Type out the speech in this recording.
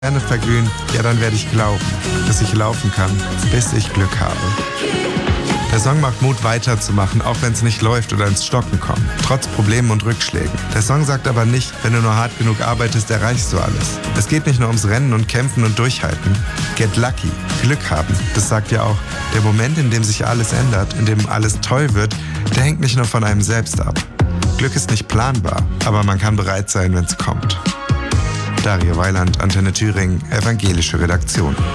Sterne verglühen, ja dann werde ich glauben, dass ich laufen kann, bis ich Glück habe. Der Song macht Mut, weiterzumachen, auch wenn es nicht läuft oder ins Stocken kommt, trotz Problemen und Rückschlägen. Der Song sagt aber nicht, wenn du nur hart genug arbeitest, erreichst du alles. Es geht nicht nur ums Rennen und Kämpfen und Durchhalten. Get lucky, Glück haben, das sagt ja auch, der Moment, in dem sich alles ändert, in dem alles toll wird, der hängt nicht nur von einem selbst ab. Glück ist nicht planbar, aber man kann bereit sein, wenn es kommt. Dario Weiland, Antenne Thüringen, evangelische Redaktion.